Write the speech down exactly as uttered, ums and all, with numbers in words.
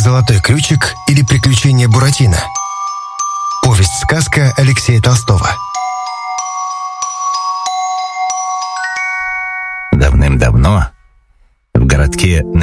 «Золотой ключик» или «Приключения Буратино». Повесть-сказка Алексея Толстого. Давным-давно в городке